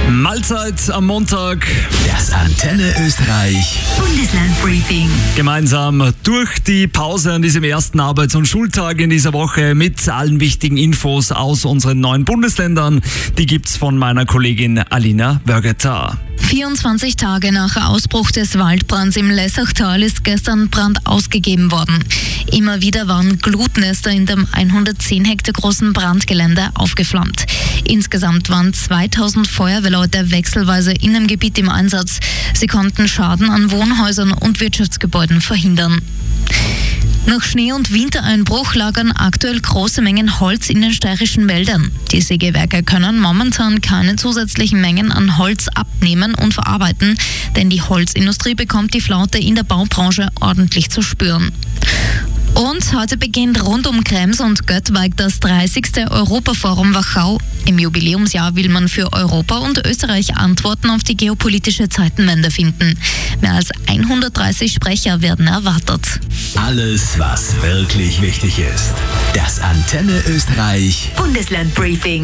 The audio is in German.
Mahlzeit am Montag. Das Antenne Österreich Bundesland-Briefing. Gemeinsam durch die Pause an diesem ersten Arbeits- und Schultag in dieser Woche mit allen wichtigen Infos aus unseren 9 Bundesländern. Die gibt's von meiner Kollegin Alina Wörgeter. 24 Tage nach Ausbruch des Waldbrands im Lessachtal ist gestern Brand ausgegeben worden. Immer wieder waren Glutnester in dem 110 Hektar großen Brandgelände aufgeflammt. Insgesamt waren 2000 Feuerwehrleute wechselweise in dem Gebiet im Einsatz. Sie konnten Schaden an Wohnhäusern und Wirtschaftsgebäuden verhindern. Nach Schnee- und Wintereinbruch lagern aktuell große Mengen Holz in den steirischen Wäldern. Die Sägewerke können momentan keine zusätzlichen Mengen an Holz abnehmen und verarbeiten, denn die Holzindustrie bekommt die Flaute in der Baubranche ordentlich zu spüren. Und heute beginnt rund um Krems und Göttweig das 30. Europaforum Wachau. Im Jubiläumsjahr will man für Europa und Österreich Antworten auf die geopolitische Zeitenwende finden. Mehr als 130 Sprecher werden erwartet. Alles, was wirklich wichtig ist. Das Antenne Österreich Bundesland-Briefing.